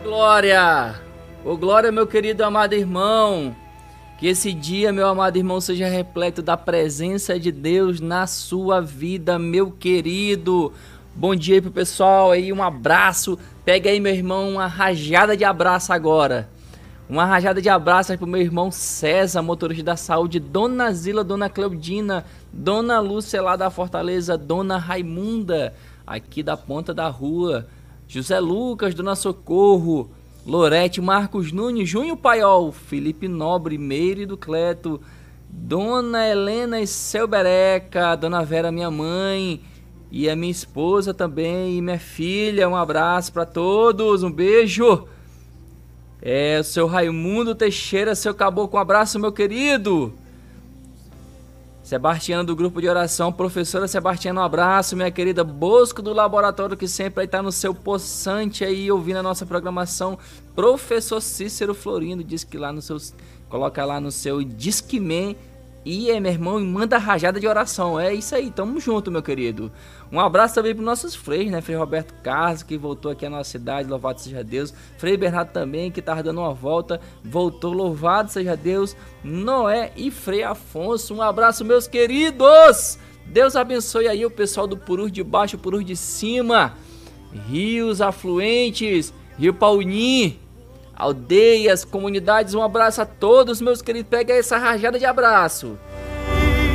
Glória! Ô glória, meu querido amado irmão! Que esse dia, meu amado irmão, seja repleto da presença de Deus na sua vida, meu querido. Bom dia aí pro pessoal aí, um abraço. Pega aí, meu irmão, uma rajada de abraço agora. Uma rajada de abraço aí pro meu irmão César, motorista da saúde, Dona Zila, Dona Cleudina, Dona Lúcia lá da Fortaleza, Dona Raimunda, aqui da ponta da rua, José Lucas, Dona Socorro, Lorete, Marcos Nunes, Júnior Paiol, Felipe Nobre, Meire do Cleto, Dona Helena e Seu Bereca, Dona Vera, minha mãe, e a minha esposa também, e minha filha. Um abraço para todos, um beijo. O seu Raimundo Teixeira, seu caboclo, um abraço, meu querido. Sebastiana do grupo de oração, professora Sebastiana, um abraço, minha querida. Bosco do laboratório, que sempre aí tá no seu poçante aí, ouvindo a nossa programação. Professor Cícero Florindo, diz que lá no seu, coloca lá no seu Discman. E meu irmão, manda rajada de oração. É isso aí, tamo junto, meu querido. Um abraço também para nossos freios, né? Frei Roberto Carlos, que voltou aqui à nossa cidade, louvado seja Deus. Frei Bernardo também, que tava dando uma volta, voltou, louvado seja Deus. Noé e Frei Afonso, um abraço, meus queridos. Deus abençoe aí o pessoal do Purus de Baixo, Purus de Cima, rios afluentes, Rio Paulim, aldeias, comunidades. Um abraço a todos, meus queridos. Pega essa rajada de abraço.